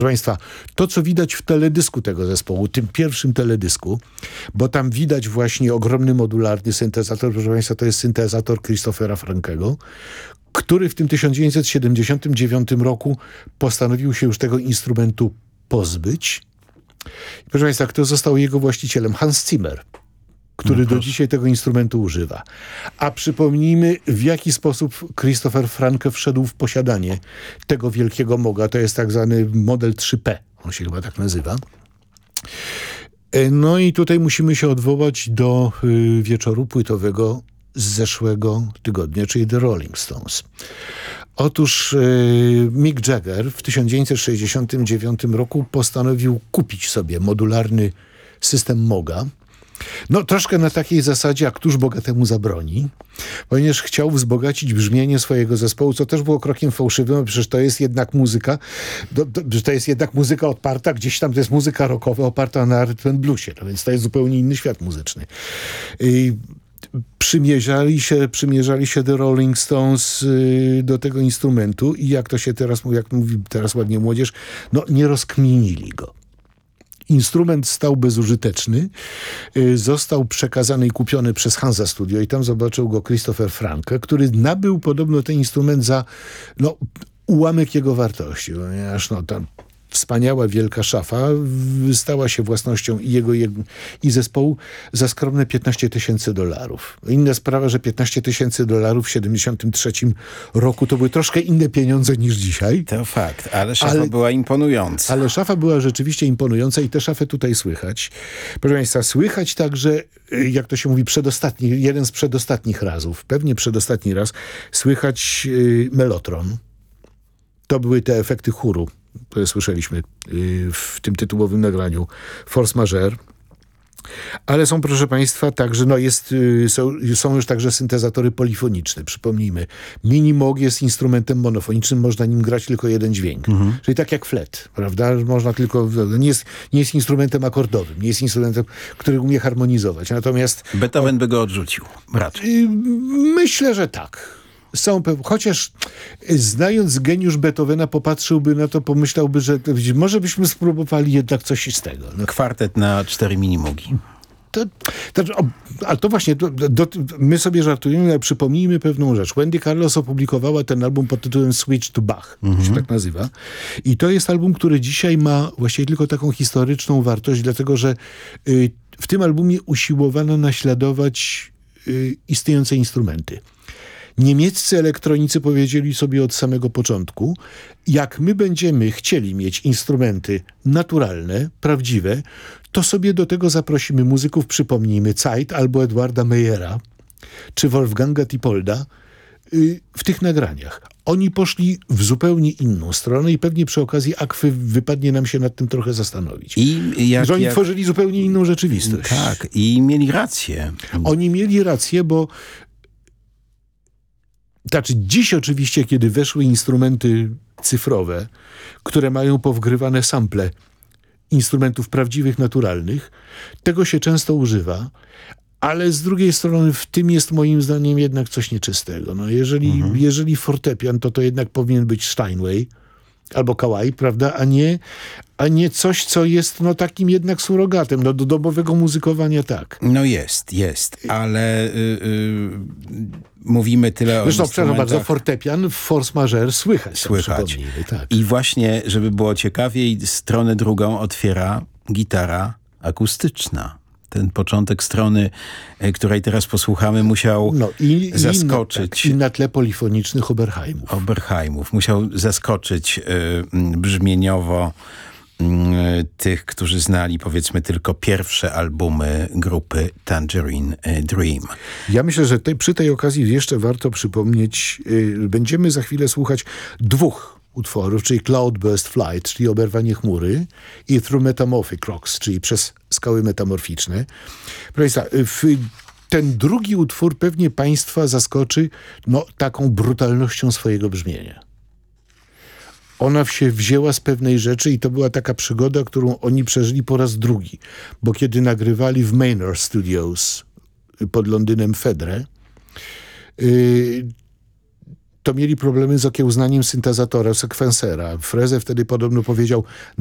Proszę Państwa, to co widać w teledysku tego zespołu, tym pierwszym teledysku, bo tam widać właśnie ogromny modularny syntezator, proszę Państwa, to jest syntezator Christophera Frankego, który w tym 1979 roku postanowił się już tego instrumentu pozbyć. Proszę Państwa, kto został jego właścicielem? Hans Zimmer, który do dzisiaj tego instrumentu używa. A przypomnijmy, w jaki sposób Christopher Franke wszedł w posiadanie tego wielkiego Mooga. To jest tak zwany model 3P. On się chyba tak nazywa. No i tutaj musimy się odwołać do wieczoru płytowego z zeszłego tygodnia, czyli The Rolling Stones. Otóż Mick Jagger w 1969 roku postanowił kupić sobie modularny system Mooga. No troszkę na takiej zasadzie, a któż bogatemu zabroni, ponieważ chciał wzbogacić brzmienie swojego zespołu, co też było krokiem fałszywym, bo przecież to jest jednak muzyka, to jest jednak muzyka oparta, gdzieś tam to jest muzyka rockowa oparta na rhythm and bluesie, no więc to jest zupełnie inny świat muzyczny. Przymierzali się The Rolling Stones do tego instrumentu i jak to się teraz mówi, jak mówi teraz ładnie młodzież, no nie rozkminili go. Instrument stał bezużyteczny, został przekazany i kupiony przez Hansa Studio i tam zobaczył go Christopher Franke, który nabył podobno ten instrument za ułamek jego wartości, ponieważ ta wspaniała wielka szafa stała się własnością i zespołu za skromne $15,000. Inna sprawa, że $15,000 w 73 roku to były troszkę inne pieniądze niż dzisiaj. To fakt, ale szafa była imponująca. Ale szafa była rzeczywiście imponująca i tę szafę tutaj słychać. Proszę Państwa, słychać także, jak to się mówi, jeden z przedostatnich razów, pewnie przedostatni raz, słychać melotron. To były te efekty chóru, które słyszeliśmy w tym tytułowym nagraniu Force Majeure. Ale są, proszę Państwa, także są już także syntezatory polifoniczne. Przypomnijmy, Mini Moog jest instrumentem monofonicznym, można nim grać tylko jeden dźwięk. Czyli tak jak flet, prawda? Można tylko, nie jest instrumentem akordowym, nie jest instrumentem, który umie harmonizować. Natomiast Beethoven by go odrzucił, raczej. Myślę, że tak. Chociaż znając geniusz Beethovena, popatrzyłby na to, pomyślałby, że może byśmy spróbowali jednak coś z tego. No. Kwartet na 4 minimogi. Ale to właśnie, my sobie żartujemy, ale przypomnijmy pewną rzecz. Wendy Carlos opublikowała ten album pod tytułem Switch to Bach, się tak nazywa. I to jest album, który dzisiaj ma właściwie tylko taką historyczną wartość, dlatego że w tym albumie usiłowano naśladować istniejące instrumenty. Niemieccy elektronicy powiedzieli sobie od samego początku, jak my będziemy chcieli mieć instrumenty naturalne, prawdziwe, to sobie do tego zaprosimy muzyków, przypomnijmy Zeit albo Edwarda Meyera, czy Wolfganga Tipolda w tych nagraniach. Oni poszli w zupełnie inną stronę i pewnie przy okazji Akwy wypadnie nam się nad tym trochę zastanowić. Że oni tworzyli zupełnie inną rzeczywistość. Tak, i mieli rację. Oni mieli rację, bo dziś oczywiście, kiedy weszły instrumenty cyfrowe, które mają powgrywane sample instrumentów prawdziwych, naturalnych, tego się często używa, ale z drugiej strony w tym jest moim zdaniem jednak coś nieczystego. No jeżeli fortepian, to jednak powinien być Steinway albo Kawai, prawda, a nie coś, co jest takim jednak surogatem. Do domowego muzykowania tak. No jest, ale mówimy tyle o zresztą, przepraszam bardzo, fortepian w Force Majeure słychać. Tak. I właśnie, żeby było ciekawiej, stronę drugą otwiera gitara akustyczna. Ten początek strony, której teraz posłuchamy, musiał zaskoczyć. I na tle polifonicznych Oberheimów. Musiał zaskoczyć brzmieniowo tych, którzy znali, powiedzmy, tylko pierwsze albumy grupy Tangerine Dream. Ja myślę, że przy tej okazji jeszcze warto przypomnieć, będziemy za chwilę słuchać dwóch utworów, czyli Cloudburst Flight, czyli Oberwanie chmury, i Through Metamorphic Rocks, czyli przez skały metamorficzne. Proszę Państwa, ten drugi utwór pewnie Państwa zaskoczy taką brutalnością swojego brzmienia. Ona się wzięła z pewnej rzeczy i to była taka przygoda, którą oni przeżyli po raz drugi, bo kiedy nagrywali w Manor Studios pod Londynem Fedrę, to mieli problemy z okiełznaniem syntezatora, sekwensera. Freze wtedy podobno powiedział,